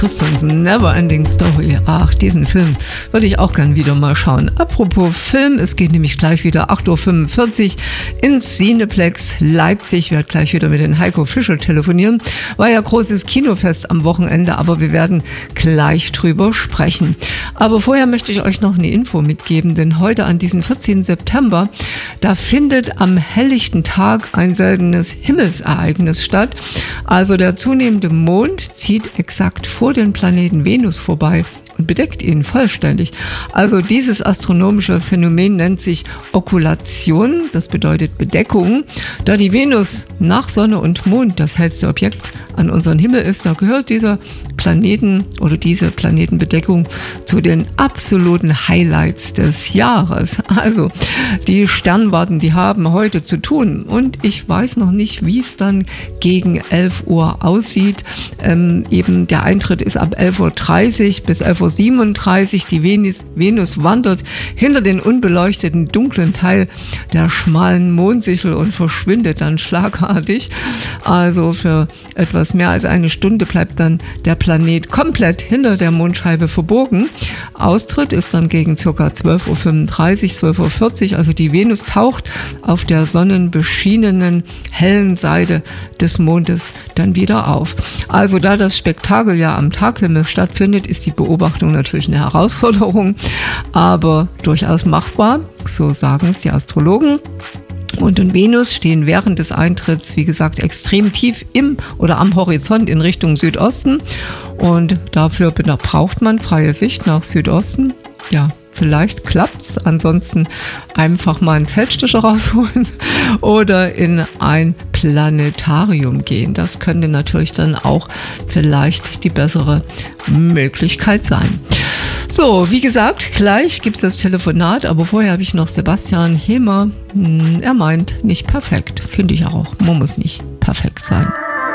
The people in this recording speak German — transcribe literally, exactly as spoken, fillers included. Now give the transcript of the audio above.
Christensen, Neverending Story. Ach, diesen Film würde ich auch gern wieder mal schauen. Apropos Film, es geht nämlich gleich wieder acht Uhr fünfundvierzig ins Cineplex Leipzig. Ich werde gleich wieder mit den Heiko Fischer telefonieren. War ja großes Kinofest am Wochenende, aber wir werden gleich drüber sprechen. Aber vorher möchte ich euch noch eine Info mitgeben, denn heute an diesem vierzehnten September, da findet am helllichten Tag ein seltenes Himmelsereignis statt. Also der zunehmende Mond zieht exakt vor den Planeten Venus vorbei und bedeckt ihn vollständig. Also dieses astronomische Phänomen nennt sich Okkultation, das bedeutet Bedeckung. Da die Venus nach Sonne und Mond das hellste Objekt an unserem Himmel ist, da gehört dieser Planeten oder diese Planetenbedeckung zu den absoluten Highlights des Jahres. Also die Sternwarten, die haben heute zu tun und ich weiß noch nicht, wie es dann gegen elf Uhr aussieht. Ähm, eben der Eintritt ist ab elf Uhr dreißig bis elf Uhr siebenunddreißig. Die Venus, Venus wandert hinter den unbeleuchteten dunklen Teil der schmalen Mondsichel und verschwindet dann schlagartig. Also für etwas mehr als eine Stunde bleibt dann der Planet komplett hinter der Mondscheibe verborgen. Austritt ist dann gegen ca. zwölf Uhr fünfunddreißig, zwölf Uhr vierzig. Also die Venus taucht auf der sonnenbeschienenen hellen Seite des Mondes dann wieder auf. Also da das Spektakel ja am Taghimmel stattfindet, ist die Beobachtung natürlich eine Herausforderung, aber durchaus machbar, so sagen es die Astrologen. Mond und Venus stehen während des Eintritts, wie gesagt, extrem tief im oder am Horizont in Richtung Südosten und dafür braucht man freie Sicht nach Südosten. Ja, vielleicht klappt's, ansonsten einfach mal einen Feldstecher rausholen oder in ein Planetarium gehen. Das könnte natürlich dann auch vielleicht die bessere Möglichkeit sein. So, wie gesagt, gleich gibt es das Telefonat, aber vorher habe ich noch Sebastian Hemer. Er meint, nicht perfekt. Finde ich auch. Man muss nicht perfekt sein.